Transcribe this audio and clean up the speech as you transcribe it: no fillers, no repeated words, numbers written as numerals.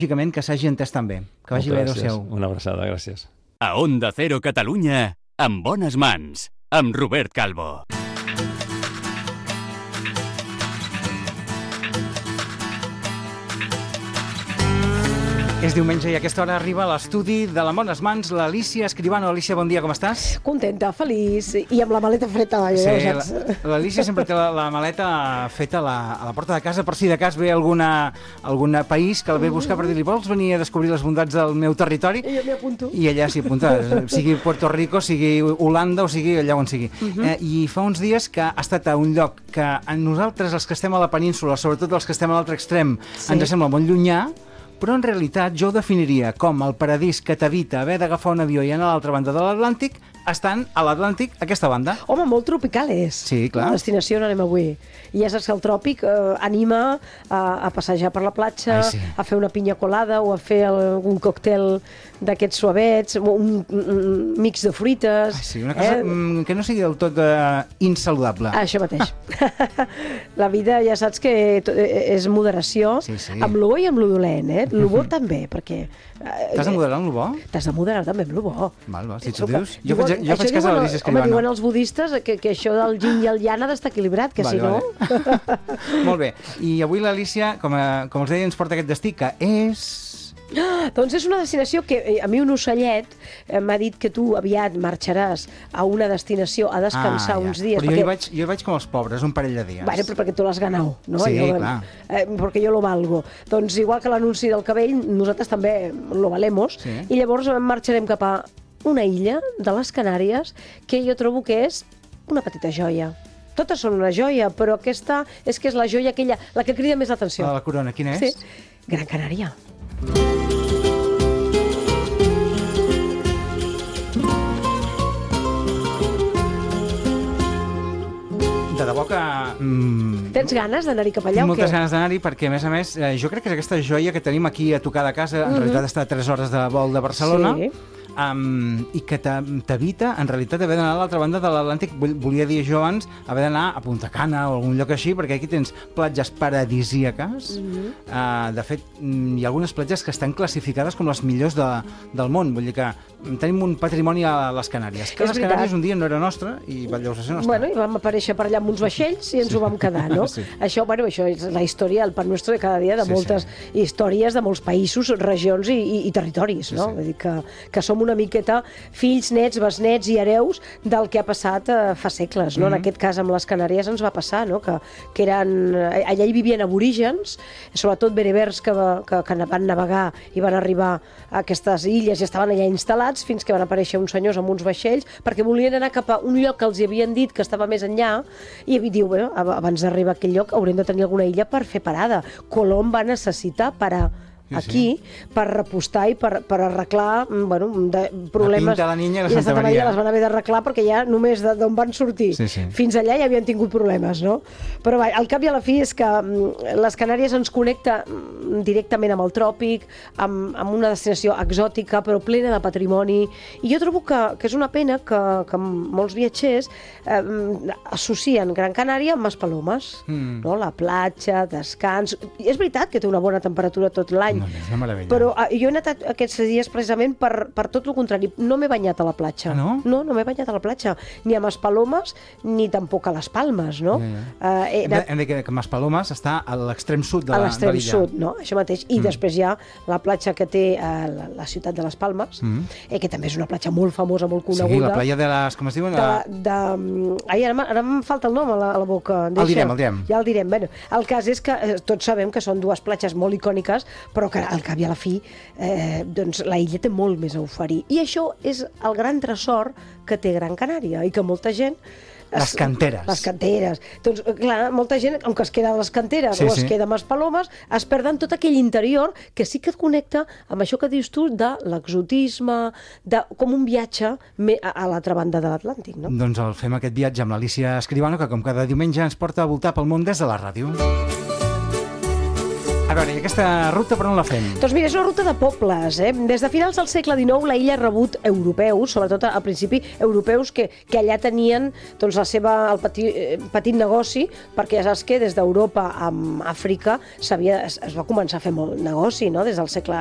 lògicament que s'hagi entès tan bé. Que vagi bé, adéu-siau. Una abraçada, gràcies. A Onda Cero Catalunya, amb bones mans, amb Robert Calvo. És diumenge i a aquesta hora arriba a l'estudi de la Bones Mans l'Alícia Escribano. Alícia, bon dia, com estàs? Contenta, feliç i amb la maleta feta. Sí, l'Alícia sempre té la maleta feta a la porta de casa per si de cas ve algun país que el ve a buscar per dir-li vols venir a descobrir les bondats del meu territori? I jo m'hi apunto. I allà s'hi apunta, sigui Puerto Rico, sigui Holanda o sigui allà on sigui. I fa uns dies que ha estat a un lloc que a nosaltres, els que estem a la península, sobretot els que estem a l'altre extrem, ens sembla molt llunyà, però en realitat jo ho definiria com el paradís que t'evita haver d'agafar un avió i anar a l'altra banda de l'Atlàntic, estan a l'Atlàntic, aquesta banda. Home, molt tropical és. Sí, clar. La destinació on anem avui. I ja saps que el tròpic anima a passejar per la platja, a fer una pinya colada o a fer algun còctel d'aquests suavets, un mix de fruites. Sí, una cosa que no sigui del tot insaludable. Això mateix. La vida ja saps que és moderació, amb lo bo i amb lo dolent, Lo bo també, perquè... T'has de moderar amb lo bo? T'has de moderar també amb lo bo. Val, si tu dius... Jo faig cas a l'Alícia Escribano. Home, diuen els budistes que això del yin i el yang ha d'estar equilibrat, que si no... Molt bé. I avui l'Alícia, com els deia, ens porta aquest destí, que és... Doncs és una destinació que a mi un ocellet m'ha dit que tu aviat marxaràs a una destinació a descansar uns dies. Però jo hi vaig com els pobres, un parell de dies. Bueno, però perquè tu l'has ganat, no? Sí, clar. Perquè jo lo valgo. Doncs igual que l'anunci del cabell, nosaltres també lo valemos, i llavors marxarem cap a una illa de les Canàries que jo trobo que és una petita joia. Totes són una joia, però aquesta és que és la joia aquella, la que crida més l'atenció. La corona, quina és? Sí, Gran Canària. De debò que... Tens ganes d'anar-hi cap allà o què? Moltes ganes d'anar-hi perquè, a més, jo crec que és aquesta joia que tenim aquí a tocar de casa, en realitat està a 3 hores de vol de Barcelona, i que t'evita, en realitat, haver d'anar a l'altra banda de l'Atlàntic. Volia dir jo abans, haver d'anar a Punta Cana o algun lloc així, perquè aquí tens platges paradisíaques. De fet, hi ha algunes platges que estan classificades com les millors del món. Vull dir que tenim un patrimoni a les Canàries. Que les Canàries un dia no era nostra i Valldeusa ser nostra. Bueno, i vam aparèixer per allà amb uns vaixells i ens ho vam quedar, no? Això és la història, el pan nostre de cada dia, de moltes històries de molts països, regions i territoris, no? Vull dir que som una miqueta fills, nets, besnets i hereus del que ha passat fa segles, no? En aquest cas amb les Canàries ens va passar, no? Que eren... Allà hi vivien aborígens, sobretot berebers que van navegar i van arribar a aquestes illes i estaven allà instal·lats fins que van aparèixer uns senyors amb uns vaixells perquè volien anar cap a un lloc que els hi havien dit que estava més enllà i diu, bueno, abans d'arribar a aquell lloc haurem de tenir alguna illa per fer parada. Colom va necessitar parar aquí per repostar i per arreglar problemes. La Pinta, la Niña i la Santa Santa Maria Maria les van haver d'arreglar perquè ja només d'on van sortir fins allà ja havien tingut problemes, no? Però al cap i a la fi és que les Canàries ens connecta directament amb el tròpic, amb una destinació exòtica però plena de patrimoni, i jo trobo que és una pena que molts viatgers associen Gran Canària amb Maspalomes, no? La platja, descans... És veritat que té una bona temperatura tot l'any, però jo he anat aquests dies precisament per tot el contrari. No m'he banyat a la platja. No? No m'he banyat a la platja. Ni a Maspalomes, ni tampoc a les Palmes, no? Hem de dir que Maspalomes està a l'extrem sud de l'illa. A l'extrem sud, no? Això mateix. I després hi ha la platja que té la ciutat de les Palmes, que també és una platja molt famosa, molt coneguda. Sí, la platja de les... com es diuen? Ai, ara em falta el nom a la boca. El direm. Ja el direm. Bueno, el cas és que tots sabem que són dues platges molt icòniques, però que al cap i a la fi doncs la illa té molt més a oferir. I això és el gran tresor que té Gran Canària i que molta gent... Les canteres. Les canteres. Doncs, clar, molta gent, com que es queda a les canteres o es queda a Maspalomes, es perden tot aquell interior que sí que et connecta amb això que dius tu de l'exotisme, com un viatge a l'altra banda de l'Atlàntic, no? Doncs fem aquest viatge amb l'Alícia Escribano, que com cada diumenge ens porta a voltar pel món des de la ràdio. A veure, i aquesta ruta per on la fem? Doncs mira, és una ruta de pobles. Des de finals del segle XIX la illa ha rebut europeus, sobretot al principi europeus que allà tenien doncs, el petit negoci, perquè ja saps que des d'Europa a Àfrica es va començar a fer molt negoci, no? Des del segle